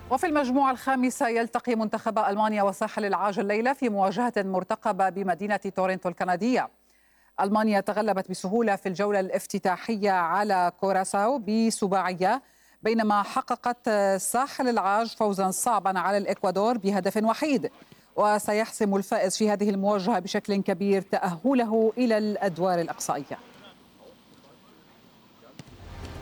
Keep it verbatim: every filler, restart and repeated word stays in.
وفي المجموعة الخامسة يلتقي منتخبا ألمانيا وساحل العاج الليلة في مواجهة مرتقبة بمدينة تورنتو الكندية. ألمانيا تغلبت بسهولة في الجولة الافتتاحية على كوراساو بسباعية، بينما حققت ساحل العاج فوزا صعبا على الإكوادور بهدف وحيد. وسيحسم الفائز في هذه المواجهة بشكل كبير تأهله إلى الأدوار الإقصائية.